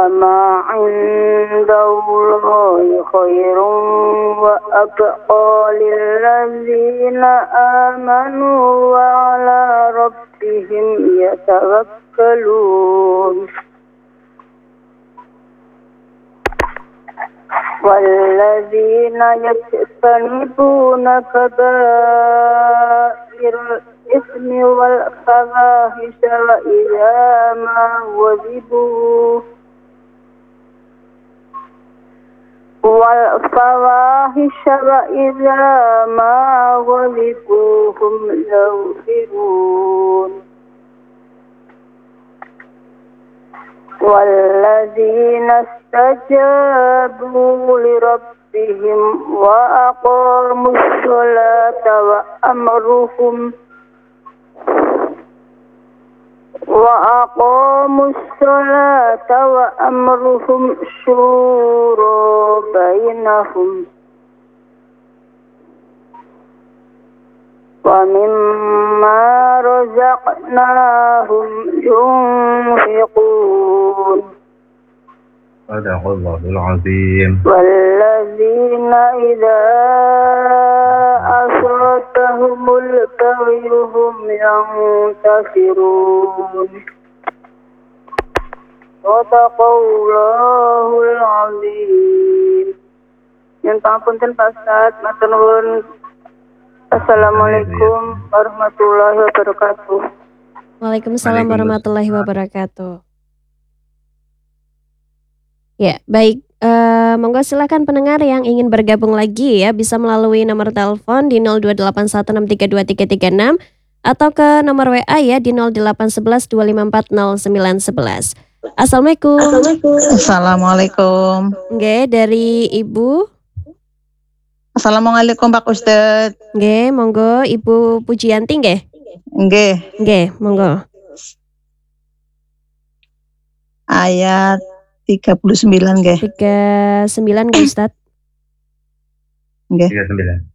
وما عند الله خير وأبقى للذين آمنوا وعلى ربهم يتوكلون والذين يجتنبون كبائر الإثم والفواحش وإذا ما غضبوا هم يغفرون والذين استجابوا لربهم وأقاموا الصلاة وأمرهم شورى بينهم ومما رزقناهم ينفقون صدق الله العظيم. والذين إذا أصابهم البغي هم ينتصرون صدق Allahul Azim. Yang pangapunten Pak Ustaz, matur nuwun. Assalamualaikum warahmatullahi wabarakatuh. Waalaikumsalam warahmatullahi wabarakatuh. Ya, baik. Monggo silakan pendengar yang ingin bergabung lagi ya, bisa melalui nomor telepon di 02816323336 atau ke nomor WA ya di 08112540911. Assalamualaikum. Assalamualaikum. Nggih, dari Ibu. Assalamualaikum Pak Ustadz. Nggih, monggo Ibu Pujiyanti nggih. Nggih, monggo. Ayat 39 nggih. 39 nggih Ustaz. Nggih. 39.